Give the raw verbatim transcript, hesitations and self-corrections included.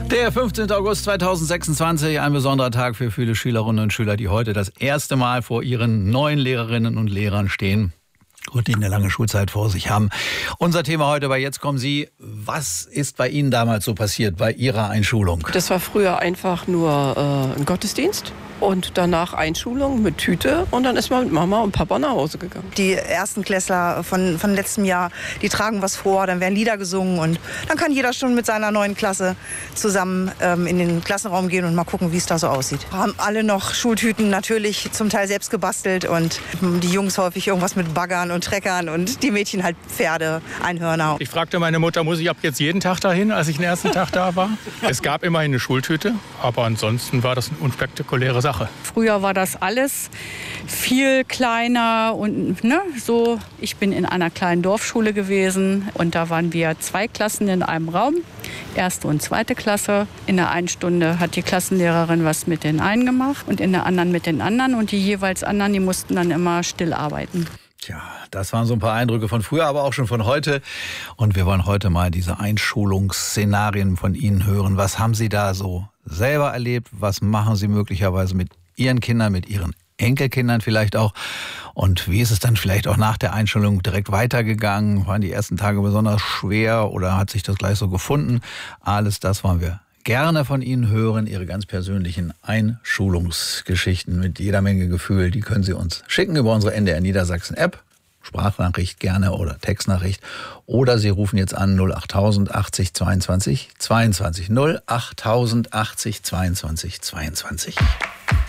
Der fünfzehnten August zweitausendsechsundzwanzig, ein besonderer Tag für viele Schülerinnen und Schüler, die heute das erste Mal vor ihren neuen Lehrerinnen und Lehrern stehen und die eine lange Schulzeit vor sich haben. Unser Thema heute bei Jetzt kommen Sie. Was ist bei Ihnen damals so passiert, bei Ihrer Einschulung? Das war früher einfach nur äh, ein Gottesdienst. Und danach Einschulung mit Tüte und dann ist man mit Mama und Papa nach Hause gegangen. Die ersten Klässler von, von letztem Jahr, die tragen was vor, dann werden Lieder gesungen und dann kann jeder schon mit seiner neuen Klasse zusammen ähm, in den Klassenraum gehen und mal gucken, wie es da so aussieht. Haben alle noch Schultüten, natürlich zum Teil selbst gebastelt und die Jungs häufig irgendwas mit Baggern und Treckern und die Mädchen halt Pferde, Einhörner. Ich fragte meine Mutter, muss ich ab jetzt jeden Tag dahin, als ich den ersten Tag da war? Es gab immerhin eine Schultüte, aber ansonsten war das eine unspektakuläre Sache. Früher war das alles viel kleiner und ne, so. Ich bin in einer kleinen Dorfschule gewesen und da waren wir zwei Klassen in einem Raum, erste und zweite Klasse. In der einen Stunde hat die Klassenlehrerin was mit den einen gemacht und in der anderen mit den anderen und die jeweils anderen, die mussten dann immer still arbeiten. Tja, das waren so ein paar Eindrücke von früher, aber auch schon von heute. Und wir wollen heute mal diese Einschulungsszenarien von Ihnen hören. Was haben Sie da so selber erlebt? Was machen Sie möglicherweise mit Ihren Kindern, mit Ihren Enkelkindern vielleicht auch? Und wie ist es dann vielleicht auch nach der Einschulung direkt weitergegangen? Waren die ersten Tage besonders schwer oder hat sich das gleich so gefunden? Alles das wollen wir gerne von Ihnen hören, Ihre ganz persönlichen Einschulungsgeschichten mit jeder Menge Gefühl. Die können Sie uns schicken über unsere N D R Niedersachsen App, Sprachnachricht gerne oder Textnachricht. Oder Sie rufen jetzt an null achttausend achtzig zweiundzwanzig zweiundzwanzig null achttausend achtzig zweiundzwanzig zweiundzwanzig.